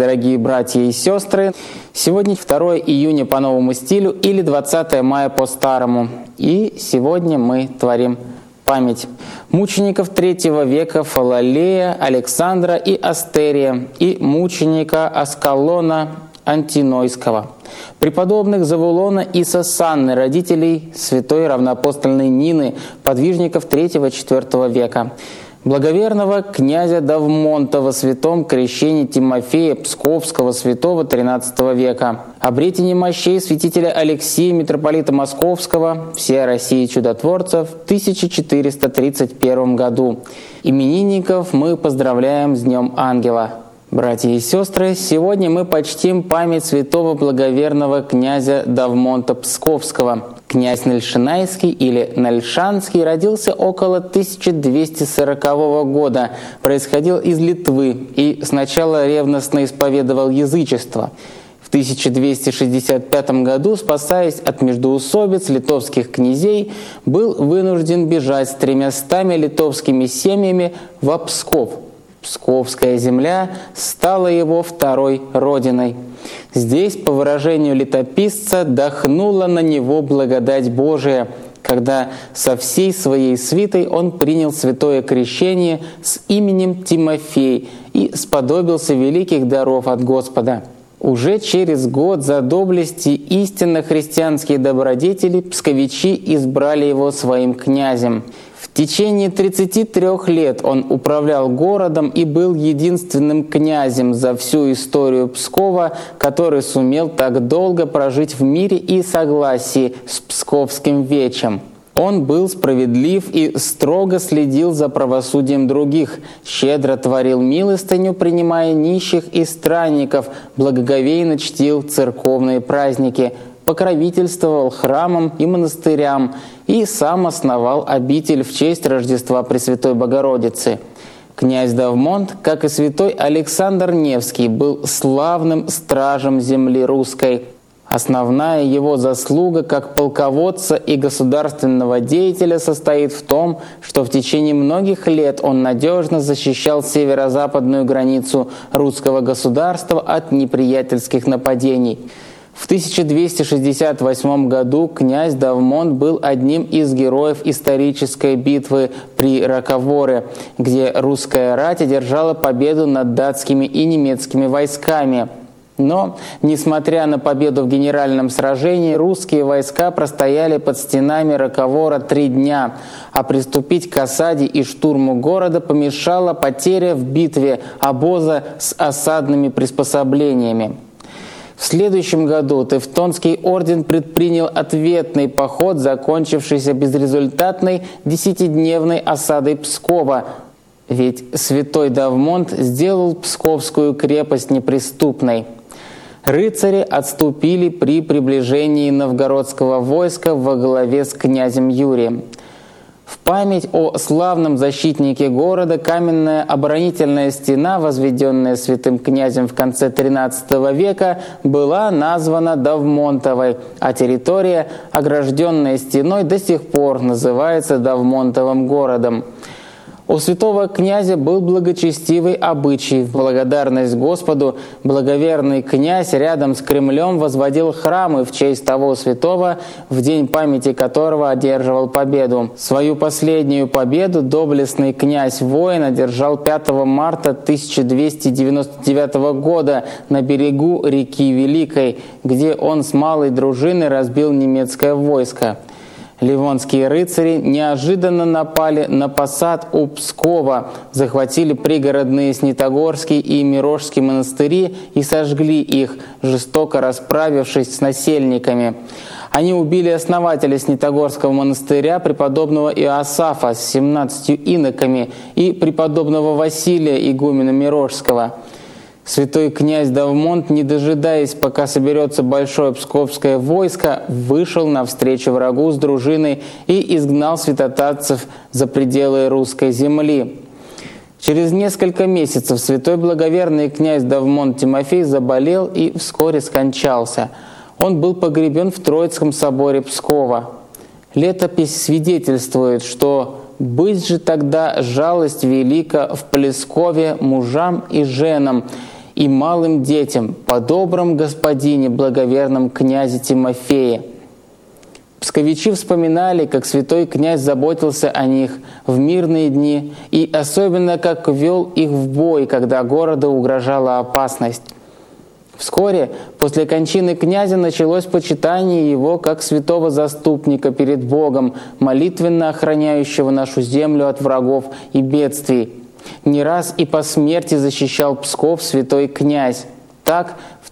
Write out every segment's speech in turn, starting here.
дорогие братья и сестры! Сегодня 2 июня по новому стилю или 20 мая по старому. И сегодня мы творим память мучеников III века Фалалея, Александра и Астерия и мученика Аскалона Антинойского, преподобных Завулона и Сосанны, родителей святой равноапостольной Нины, подвижников III-IV века, благоверного князя Давмонта во святом крещении Тимофея Псковского святого XIII века, обретение мощей святителя Алексия митрополита Московского, всея России чудотворца в 1431 году. Именинников мы поздравляем с Днем Ангела. Братья и сестры, сегодня мы почтим память святого благоверного князя Давмонта Псковского. Князь Нальшинайский или Нальшанский родился около 1240 года, происходил из Литвы и сначала ревностно исповедовал язычество. В 1265 году, спасаясь от междоусобиц литовских князей, был вынужден бежать с 300 литовскими семьями в Псков. Псковская земля стала его второй родиной. Здесь, по выражению летописца, дохнула на него благодать Божия, когда со всей своей свитой он принял святое крещение с именем Тимофей и сподобился великих даров от Господа. Уже через год за доблести истинно христианские добродетели псковичи избрали его своим князем. В течение 33 лет он управлял городом и был единственным князем за всю историю Пскова, который сумел так долго прожить в мире и согласии с псковским вечем. Он был справедлив и строго следил за правосудием других, щедро творил милостыню, принимая нищих и странников, благоговейно чтил церковные праздники, покровительствовал храмам и монастырям и сам основал обитель в честь Рождества Пресвятой Богородицы. Князь Давмонт, как и святой Александр Невский, был славным стражем земли русской. Основная его заслуга как полководца и государственного деятеля состоит в том, что в течение многих лет он надежно защищал северо-западную границу русского государства от неприятельских нападений. В 1268 году князь Давмонт был одним из героев исторической битвы при Роковоре, где русская рать одержала победу над датскими и немецкими войсками. Но, несмотря на победу в генеральном сражении, русские войска простояли под стенами Роковора 3 дня, а приступить к осаде и штурму города помешала потеря в битве обоза с осадными приспособлениями. В следующем году Тевтонский орден предпринял ответный поход, закончившийся безрезультатной 10-дневной осадой Пскова, ведь святой Давмонт сделал Псковскую крепость неприступной. Рыцари отступили при приближении новгородского войска во главе с князем Юрием. В память о славном защитнике города каменная оборонительная стена, возведенная святым князем в конце XIII века, была названа Давмонтовой, а территория, огражденная стеной, до сих пор называется Давмонтовым городом. У святого князя был благочестивый обычай. В благодарность Господу благоверный князь рядом с Кремлем возводил храмы в честь того святого, в день памяти которого одерживал победу. Свою последнюю победу доблестный князь-воин одержал 5 марта 1299 года на берегу реки Великой, где он с малой дружиной разбил немецкое войско. Ливонские рыцари неожиданно напали на посад у Пскова, захватили пригородные Снитогорский и Мирошский монастыри и сожгли их, жестоко расправившись с насельниками. Они убили основателя Снитогорского монастыря, преподобного Иосафа с 17 иноками, и преподобного Василия, игумена Мирошского. Святой князь Давмонт, не дожидаясь, пока соберется большое псковское войско, вышел навстречу врагу с дружиной и изгнал святотатцев за пределы русской земли. Через несколько месяцев святой благоверный князь Давмонт Тимофей заболел и вскоре скончался. Он был погребен в Троицком соборе Пскова. Летопись свидетельствует, что «быть же тогда жалость велика в Плескове мужам и женам, и малым детям, по добром господине, благоверном князе Тимофее». Псковичи вспоминали, как святой князь заботился о них в мирные дни и особенно как вел их в бой, когда городу угрожала опасность. Вскоре после кончины князя началось почитание его как святого заступника перед Богом, молитвенно охраняющего нашу землю от врагов и бедствий. Не раз и по смерти защищал Псков святой князь. Так, в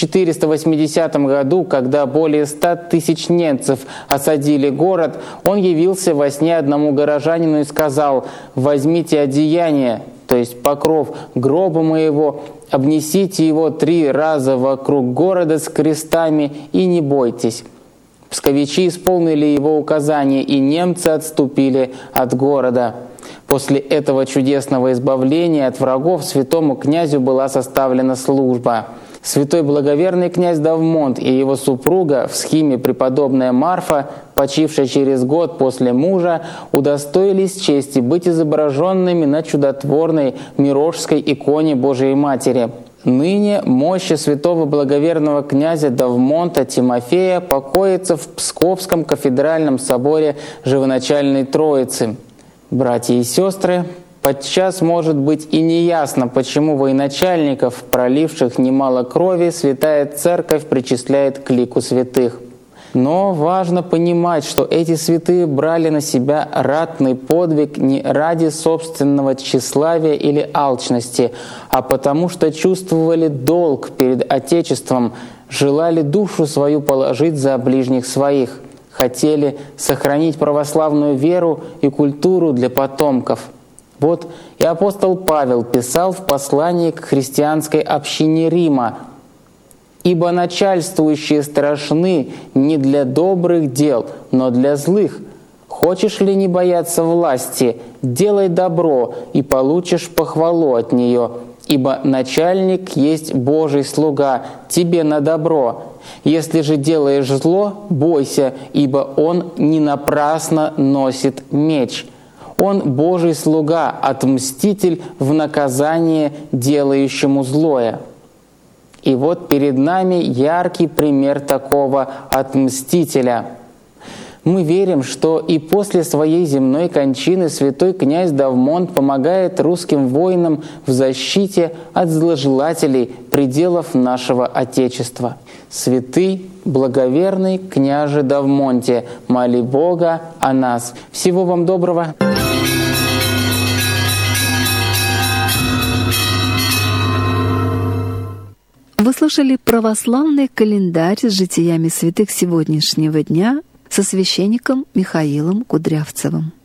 1480 году, когда более 100 тысяч немцев осадили город, он явился во сне одному горожанину и сказал: «Возьмите одеяние, то есть покров гроба моего, обнесите его 3 раза вокруг города с крестами и не бойтесь». Псковичи исполнили его указание, и немцы отступили от города. После этого чудесного избавления от врагов святому князю была составлена служба. Святой благоверный князь Давмонт и его супруга в схиме преподобная Марфа, почившая через год после мужа, удостоились чести быть изображенными на чудотворной Мирошской иконе Божией Матери. Ныне мощи святого благоверного князя Давмонта Тимофея покоится в Псковском кафедральном соборе Живоначальной Троицы. Братья и сестры, подчас может быть и неясно, почему военачальников, проливших немало крови, Святая Церковь причисляет к лику святых. Но важно понимать, что эти святые брали на себя ратный подвиг не ради собственного тщеславия или алчности, а потому что чувствовали долг перед Отечеством, желали душу свою положить за ближних своих, хотели сохранить православную веру и культуру для потомков. Вот и апостол Павел писал в послании к христианской общине Рима: «Ибо начальствующие страшны не для добрых дел, но для злых. Хочешь ли не бояться власти, делай добро, и получишь похвалу от нее. Ибо начальник есть Божий слуга, тебе на добро. Если же делаешь зло, бойся, ибо он не напрасно носит меч. Он Божий слуга, отмститель в наказание делающему злое». И вот перед нами яркий пример такого отмстителя. Мы верим, что и после своей земной кончины святой князь Давмонт помогает русским воинам в защите от зложелателей пределов нашего Отечества. Святый, благоверный княже Давмонте, моли Бога о нас. Всего вам доброго! Вы слушали православный календарь с житиями святых сегодняшнего дня со священником Михаилом Кудрявцевым.